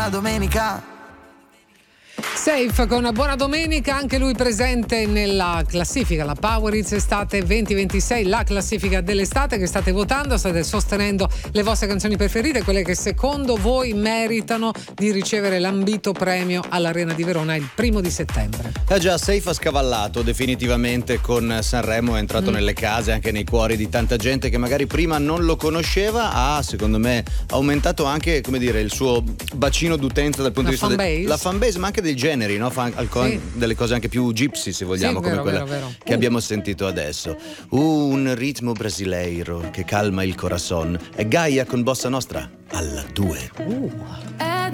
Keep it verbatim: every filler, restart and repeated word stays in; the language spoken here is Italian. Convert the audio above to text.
domenica. Safe con una buona domenica, anche lui presente nella classifica, la Power Hits Estate venti ventisei, la classifica dell'estate che state votando, state sostenendo le vostre canzoni preferite, quelle che secondo voi meritano di ricevere l'ambito premio all'Arena di Verona il primo di settembre. Eh già, Safe ha scavallato definitivamente con Sanremo, è entrato mm. nelle case, anche nei cuori di tanta gente che magari prima non lo conosceva, ha secondo me aumentato anche, come dire, il suo bacino d'utenza dal punto la di vista della fanbase, ma anche dei generi, no? Fa alcun, sì. delle cose anche più gypsy, se vogliamo, sì, come vero, quella vero, vero. che uh. abbiamo sentito adesso. Un ritmo brasileiro che calma il corazon. È Gaia con Bossa Nostra alla due. Uh.